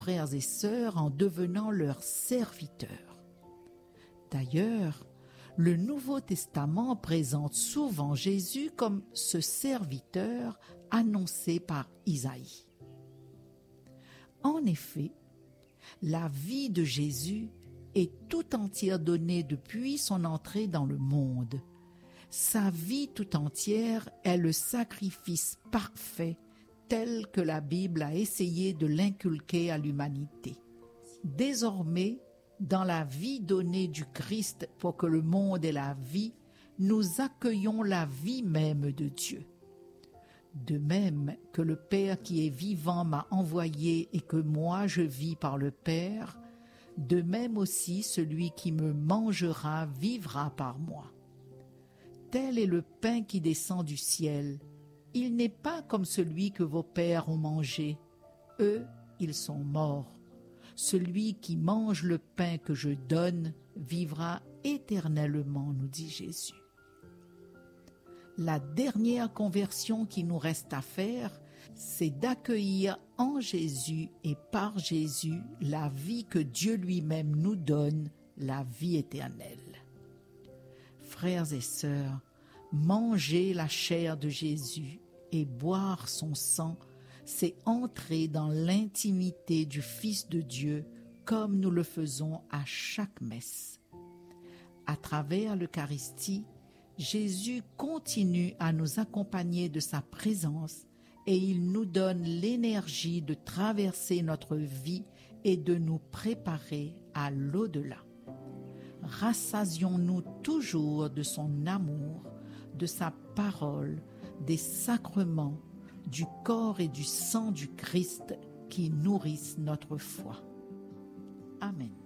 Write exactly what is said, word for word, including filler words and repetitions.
frères et sœurs en devenant leurs serviteurs. D'ailleurs, le Nouveau Testament présente souvent Jésus comme ce serviteur annoncé par Isaïe. En effet, la vie de Jésus est tout entière donnée depuis son entrée dans le monde. Sa vie tout entière est le sacrifice parfait tel que la Bible a essayé de l'inculquer à l'humanité. Désormais, dans la vie donnée du Christ pour que le monde ait la vie, nous accueillons la vie même de Dieu. De même que le Père qui est vivant m'a envoyé et que moi je vis par le Père, de même aussi celui qui me mangera vivra par moi. Tel est le pain qui descend du ciel. Il n'est pas comme celui que vos pères ont mangé. Eux, ils sont morts. Celui qui mange le pain que je donne vivra éternellement, nous dit Jésus. La dernière conversion qui nous reste à faire, c'est d'accueillir en Jésus et par Jésus la vie que Dieu lui-même nous donne, la vie éternelle. Frères et sœurs, manger la chair de Jésus et boire son sang, c'est entrer dans l'intimité du Fils de Dieu comme nous le faisons à chaque messe. À travers l'Eucharistie, Jésus continue à nous accompagner de sa présence et il nous donne l'énergie de traverser notre vie et de nous préparer à l'au-delà. Rassasions-nous toujours de son amour, de sa parole, des sacrements, du corps et du sang du Christ qui nourrissent notre foi. Amen.